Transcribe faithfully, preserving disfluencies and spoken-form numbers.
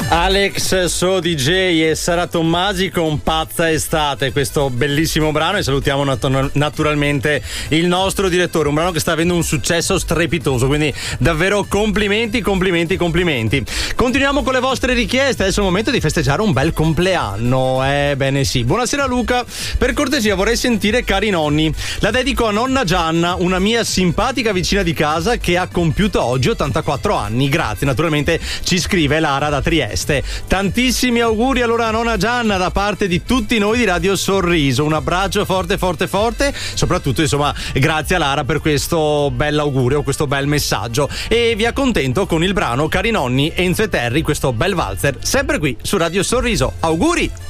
Alex So D J e Sara Tommasi con Pazza Estate, questo bellissimo brano, e salutiamo nat- naturalmente il nostro direttore, un brano che sta avendo un successo strepitoso, quindi davvero complimenti, complimenti, complimenti. Continuiamo con le vostre richieste, adesso è il momento di festeggiare un bel compleanno, ebbene sì. Buonasera Luca, per cortesia vorrei sentire Cari Nonni, la dedico a nonna Gianna, una mia simpatica vicina di casa che ha compiuto oggi ottantaquattro anni, grazie. Naturalmente ci scrive Lara da Trieste. Tantissimi auguri allora a nonna Gianna da parte di tutti noi di Radio Sorriso, un abbraccio forte forte forte, soprattutto insomma grazie a Lara per questo bel augurio, questo bel messaggio, e vi accontento con il brano Cari Nonni, Enzo e Terry, questo bel valzer sempre qui su Radio Sorriso. Auguri!